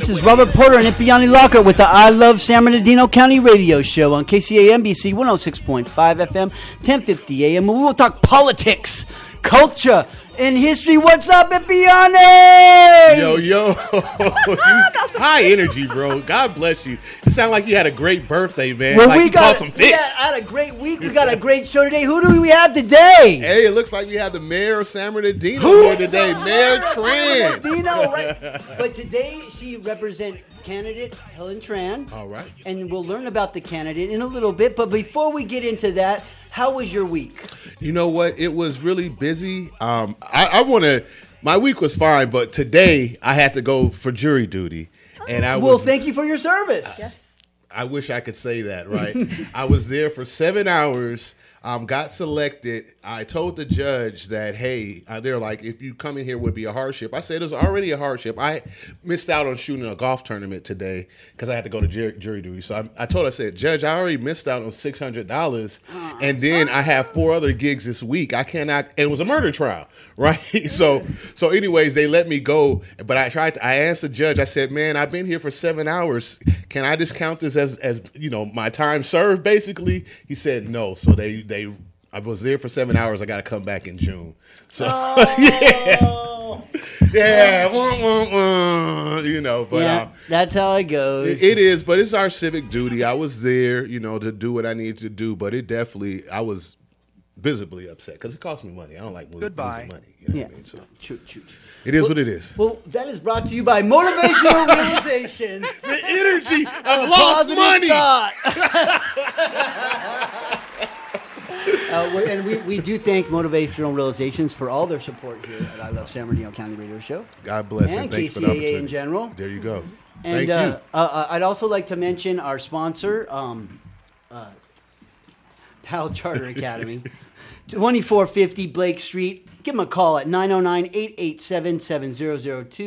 This is Robert Porter and Ipiani Lockhart with the I Love San Bernardino County radio show on KCAMBC 106.5 FM, 1050 AM. And we will talk politics, culture, and history. What's up, Ipiani? Yo. High energy, bro. God bless you. It sounded like you had a great birthday, man. Well, like we had a great week. We got a great show today. Who do we have today? Hey, it looks like we have the mayor of San Bernardino here today, Mayor Tran. Bernardino, right? But today she represents candidate Helen Tran. All right. And we'll learn about the candidate in a little bit. But before we get into that, how was your week? You know what? It was really busy. My week was fine, but today I had to go for jury duty. And thank you for your service. Yes. I wish I could say that, right? I was there for 7 hours, got selected. I told the judge that, hey, they're like, if you come in here would be a hardship. I said it was already a hardship. I missed out on shooting a golf tournament today because I had to go to jury duty. So I said, Judge, I already missed out on $600. And then I have 4 other gigs this week. I cannot, and it was a murder trial, right? So anyways, they let me go. But I asked the judge, I said, man, I've been here for 7 hours. Can I just count this as my time served, basically? He said no. So I was there for 7 hours. I got to come back in June. So yeah, but that's how it goes. It is, but it's our civic duty. I was there, to do what I needed to do. But I was visibly upset because it cost me money. I don't like losing money. You know what I mean? So True. it is what it is. Well, that is brought to you by Motivational Realizations. The energy of lost money. And we do thank Motivational Realizations for all their support here at I Love San Bernardino County Radio Show. God bless and thanks for the opportunity. KCAA in general. There you go. And Thank you. I'd also like to mention our sponsor, PAL Charter Academy, 2450 Blake Street. Give them a call at 909-887-7002.